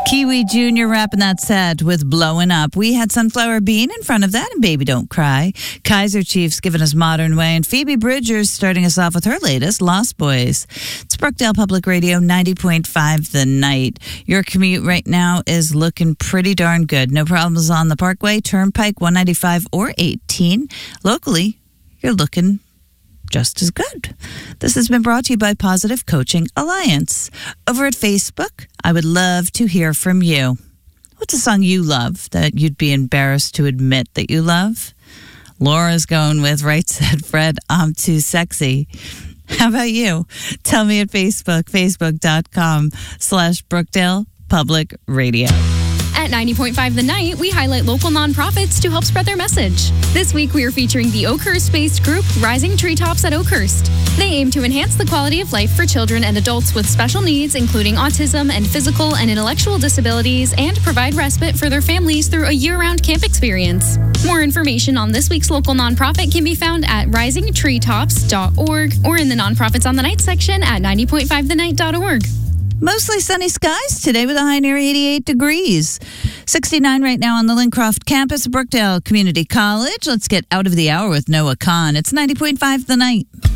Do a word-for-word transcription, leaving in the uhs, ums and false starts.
Kiwi Junior wrapping that set with Blowing Up. We had Sunflower Bean in front of that and Baby Don't Cry. Kaiser Chiefs giving us Modern Way, and Phoebe Bridgers starting us off with her latest, Lost Boys. It's Brookdale Public Radio, ninety point five The Night. Your commute right now is looking pretty darn good. No problems on the Parkway, Turnpike, one ninety-five or eighteen. Locally, you're looking just as good. This has been brought to you by Positive Coaching Alliance. Over at Facebook, I would love to hear from you. What's a song you love that you'd be embarrassed to admit that you love? Laura's going with Right Said Fred, I'm Too Sexy. How about you? Tell me at Facebook, facebook.com slash Brookdale Public Radio. At ninety point five The Night, we highlight local nonprofits to help spread their message. This week, we are featuring the Oakhurst-based group Rising Treetops at Oakhurst. They aim to enhance the quality of life for children and adults with special needs, including autism and physical and intellectual disabilities, and provide respite for their families through a year-round camp experience. More information on this week's local nonprofit can be found at rising treetops dot org or in the Nonprofits on the Night section at ninety point five the night dot org. Mostly sunny skies today with a high near eighty-eight degrees. sixty-nine right now on the Lincroft campus of Brookdale Community College. Let's get out of the hour with Noah Kahn. It's ninety point five The Night.